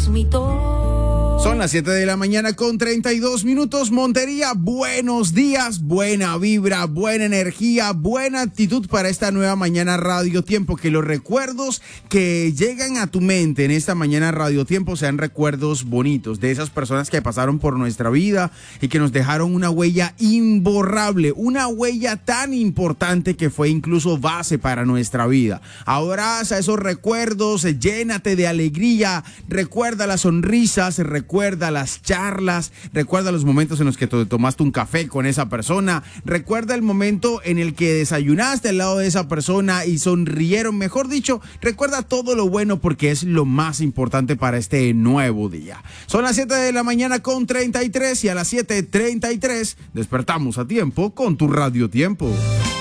seas mi todo. Son las 7 de la mañana con 32 minutos. Montería, buenos días, buena vibra, buena energía, buena actitud para esta nueva mañana Radio Tiempo. Que los recuerdos que llegan a tu mente en esta mañana Radio Tiempo sean recuerdos bonitos de esas personas que pasaron por nuestra vida y que nos dejaron una huella imborrable, una huella tan importante que fue incluso base para nuestra vida. Abraza esos recuerdos, llénate de alegría, recuerda las sonrisas, recuerda las charlas, recuerda los momentos en los que te tomaste un café con esa persona, recuerda el momento en el que desayunaste al lado de esa persona y sonrieron, mejor dicho, recuerda todo lo bueno porque es lo más importante para este nuevo día. Son las 7 de la mañana con 33 y a las 7:33 despertamos a tiempo con tu Radio Tiempo.